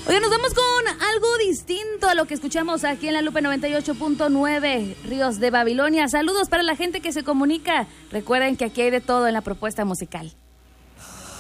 Oye, nos vamos con algo distinto a lo que escuchamos aquí en La Lupe 98.9, Ríos de Babilonia. Saludos para la gente que se comunica. Recuerden que aquí hay de todo en la propuesta musical.